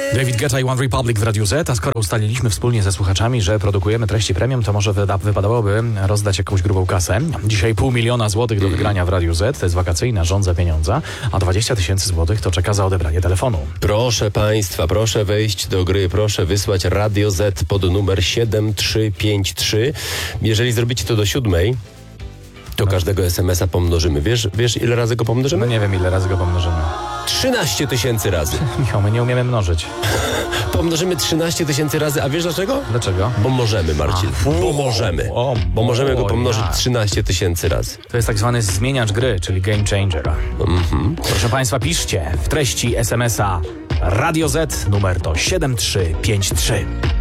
David Guetta i One Republic w Radiu Z, a skoro ustaliliśmy wspólnie ze słuchaczami, że produkujemy treści premium, to może wypadałoby rozdać jakąś grubą kasę. Dzisiaj 500 000 złotych do wygrania w Radiu Z, to jest wakacyjna rząd za pieniądze, a 20 000 złotych to czeka za odebranie telefonu. Proszę Państwa, proszę wejść do gry, proszę wysłać Radio Z pod numer 7353. Jeżeli zrobicie to do 7, to każdego SMS-a pomnożymy. Wiesz ile razy go pomnożymy? No nie wiem, ile razy go pomnożymy. 13 000 razy. Michał, my nie umiemy mnożyć. Pomnożymy 13 000 razy, a wiesz dlaczego? Dlaczego? Bo możemy, Marcin. Bo możemy. Bo możemy go pomnożyć 13 000 razy. To jest tak zwany zmieniacz gry, czyli game changer. Proszę Państwa, piszcie w treści SMS-a Radio Z, numer to 7353.